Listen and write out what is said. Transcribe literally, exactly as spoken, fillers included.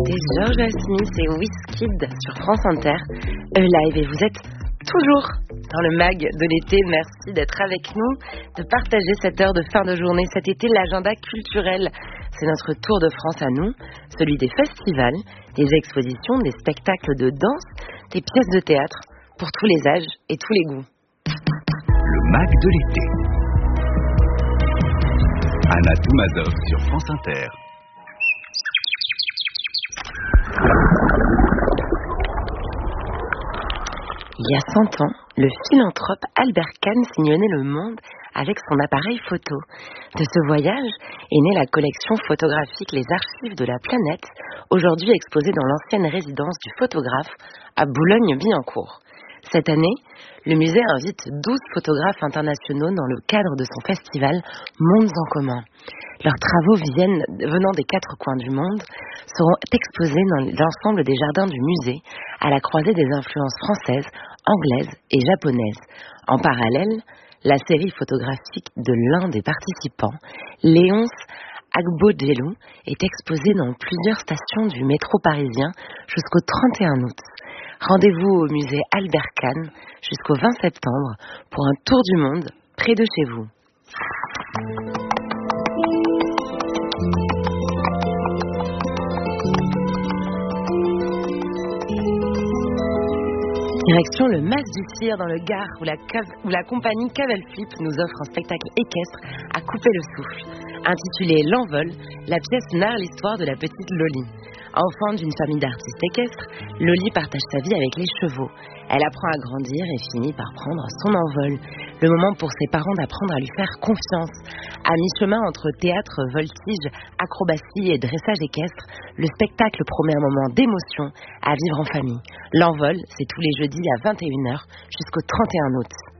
C'était Georgia Smith et Wizkid sur France Inter, E-Live, et vous êtes toujours dans le mag de l'été. Merci d'être avec nous, de partager cette heure de fin de journée. Cet été, l'agenda culturel, c'est notre tour de France à nous, celui des festivals, des expositions, des spectacles de danse, des pièces de théâtre, pour tous les âges et tous les goûts. Le mag de l'été. Anna Toumazov sur France Inter. Il y a cent ans, le philanthrope Albert Kahn sillonnait le monde avec son appareil photo. De ce voyage est née la collection photographique Les Archives de la Planète, aujourd'hui exposée dans l'ancienne résidence du photographe à Boulogne-Billancourt. Cette année, le musée invite douze photographes internationaux dans le cadre de son festival Mondes en commun. Leurs travaux viennent, venant des quatre coins du monde seront exposés dans l'ensemble des jardins du musée à la croisée des influences françaises, anglaises et japonaises. En parallèle, la série photographique de l'un des participants, Léonce Agbogelou, est exposée dans plusieurs stations du métro parisien jusqu'au trente et un août. Rendez-vous au musée Albert Kahn jusqu'au vingt septembre pour un tour du monde près de chez vous. Direction le Mas du Cire dans le Gard où la, cave, où la compagnie Cavel Flip nous offre un spectacle équestre à couper le souffle. Intitulé L'Envol, la pièce narre l'histoire de la petite Loli. Enfant d'une famille d'artistes équestres, Loli partage sa vie avec les chevaux. Elle apprend à grandir et finit par prendre son envol. Le moment pour ses parents d'apprendre à lui faire confiance. À mi-chemin entre théâtre, voltige, acrobatie et dressage équestre, le spectacle promet un moment d'émotion à vivre en famille. L'Envol, c'est tous les jeudis à vingt et une heures jusqu'au trente et un août.